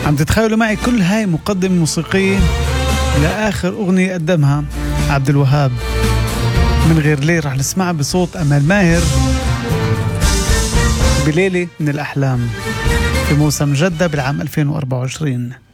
عم تتخيلوا معي كل هاي مقدمة موسيقية لآخر أغنية قدمها عبد الوهاب من غير ليه، رح نسمعها بصوت أمال ماهر بليلة من الأحلام في موسم جدة بالعام 2024.